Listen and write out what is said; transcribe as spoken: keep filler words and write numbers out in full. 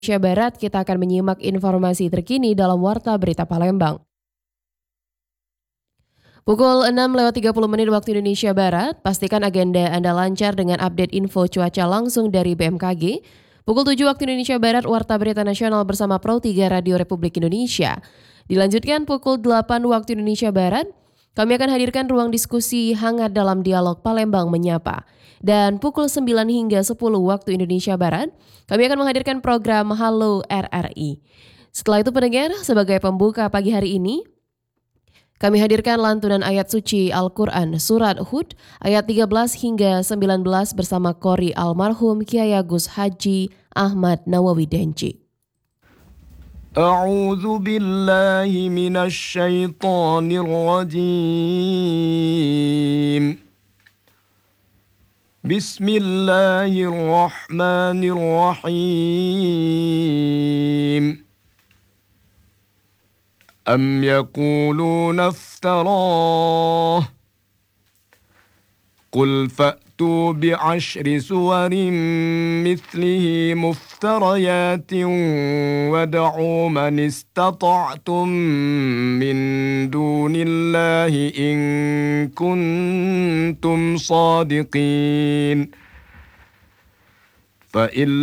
Indonesia Barat, kita akan menyimak informasi terkini dalam Warta Berita Palembang. Pukul enam lewat tiga puluh menit waktu Indonesia Barat, pastikan agenda Anda lancar dengan update info cuaca langsung dari B M K G. Pukul tujuh waktu Indonesia Barat, Warta Berita Nasional bersama Pro tiga Radio Republik Indonesia. Dilanjutkan pukul delapan waktu Indonesia Barat, kami akan hadirkan ruang diskusi hangat dalam dialog Palembang Menyapa. Dan pukul sembilan hingga sepuluh waktu Indonesia Barat, kami akan menghadirkan program Halo R R I. Setelah itu pendengar, sebagai pembuka pagi hari ini, kami hadirkan lantunan ayat suci Al-Quran Surat Hud ayat tiga belas hingga sembilan belas bersama Qori almarhum Kiai Agus Haji Ahmad Nawawi Denji. A'udzu billahi minasy syaithanir rajim. Bismillahirrahmanirrahim. Am yaquluna iftarah. Qul fa'tu bi'ashri suwarin mithlihi muftarayatin wad'u man istata'tum min dunillahi in kuntum sadiqin. Fa